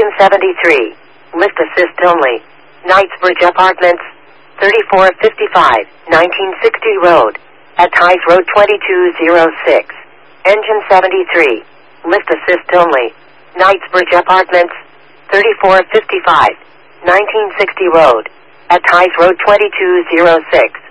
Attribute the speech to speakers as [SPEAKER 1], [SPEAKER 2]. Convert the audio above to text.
[SPEAKER 1] Engine 73. Lift assist only. Knightsbridge Apartments. 3455, 1960 Road. At Ties Road 2206. Engine 73. Lift assist only. Knightsbridge Apartments. 3455, 1960 Road. At Ties Road 2206.